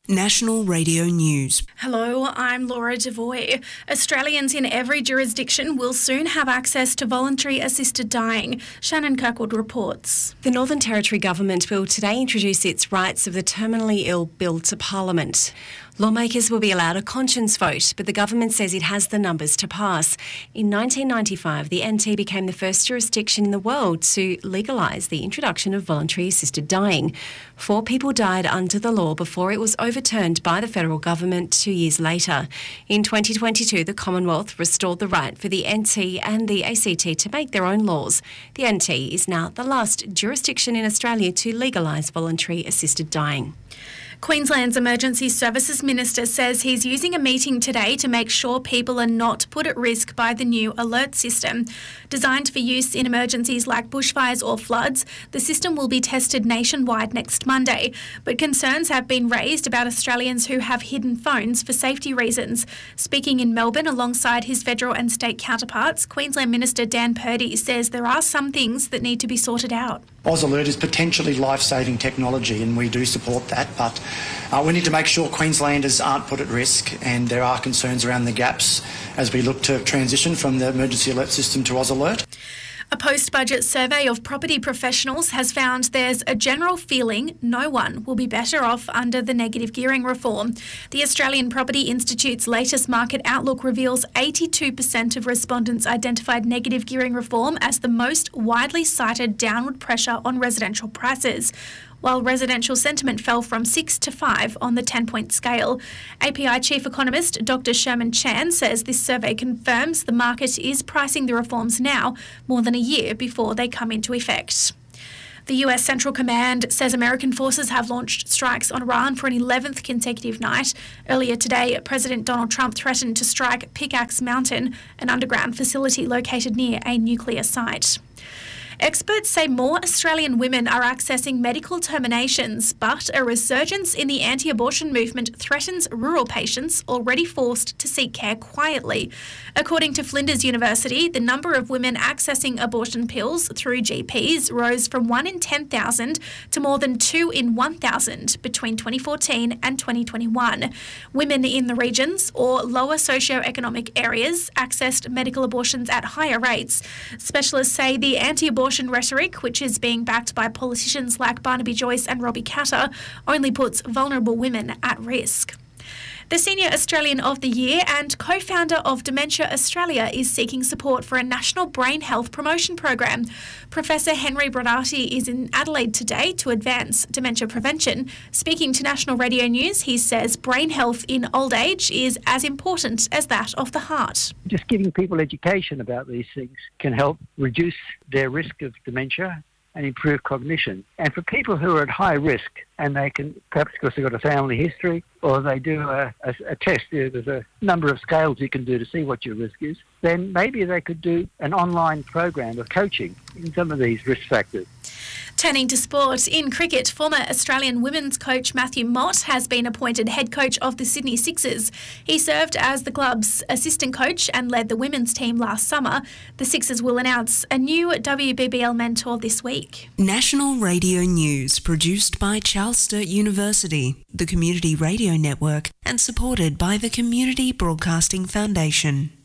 National Radio News. Hello, I'm Laura Devoy. Australians in every jurisdiction will soon have access to voluntary assisted dying. Shannon Kirkwood reports. The Northern Territory Government will today introduce its Rights of the Terminally Ill Bill to Parliament. Lawmakers will be allowed a conscience vote, but the government says it has the numbers to pass. In 1995, the NT became the first jurisdiction in the world to legalise the introduction of voluntary assisted dying. 4 people died under the law before it was overturned by the federal government 2 years later. In 2022, the Commonwealth restored the right for the NT and the ACT to make their own laws. The NT is now the last jurisdiction in Australia to legalise voluntary assisted dying. Queensland's Emergency Services Minister says he's using a meeting today to make sure people are not put at risk by the new alert system. Designed for use in emergencies like bushfires or floods, the system will be tested nationwide next Monday. But concerns have been raised about Australians who have hidden phones for safety reasons. Speaking in Melbourne alongside his federal and state counterparts, Queensland Minister Dan Purdy says there are some things that need to be sorted out. AusAlert is potentially life-saving technology and we do support that, but we need to make sure Queenslanders aren't put at risk, and there are concerns around the gaps as we look to transition from the emergency alert system to AusAlert. A post-budget survey of property professionals has found there's a general feeling no one will be better off under the negative gearing reform. The Australian Property Institute's latest market outlook reveals 82% of respondents identified negative gearing reform as the most widely cited downward pressure on residential prices, while residential sentiment fell from 6 to 5 on the 10-point scale. API Chief Economist Dr. Sherman Chan says this survey confirms the market is pricing the reforms now, more than a year before they come into effect. The US Central Command says American forces have launched strikes on Iran for an 11th consecutive night. Earlier today, President Donald Trump threatened to strike Pickaxe Mountain, an underground facility located near a nuclear site. Experts say more Australian women are accessing medical terminations, but a resurgence in the anti-abortion movement threatens rural patients already forced to seek care quietly. According to Flinders University, the number of women accessing abortion pills through GPs rose from 1 in 10,000 to more than 2 in 1,000 between 2014 and 2021. Women in the regions or lower socioeconomic areas accessed medical abortions at higher rates. Specialists say the anti-abortion rhetoric, which is being backed by politicians like Barnaby Joyce and Robbie Katter, only puts vulnerable women at risk. The Senior Australian of the Year and co-founder of Dementia Australia is seeking support for a national brain health promotion program. Professor Henry Brodati is in Adelaide today to advance dementia prevention. Speaking to National Radio News, he says brain health in old age is as important as that of the heart. Just giving people education about these things can help reduce their risk of dementia and improve cognition. And for people who are at high risk, and they can, perhaps because they've got a family history, or they do a test, there's a number of scales you can do to see what your risk is, then maybe they could do an online program of coaching in some of these risk factors. Turning to sport, in cricket, former Australian women's coach Matthew Mott has been appointed head coach of the Sydney Sixers. He served as the club's assistant coach and led the women's team last summer. The Sixers will announce a new WBBL mentor this week. National Radio News, produced by Charles Sturt University, the Community Radio Network, and supported by the Community Broadcasting Foundation.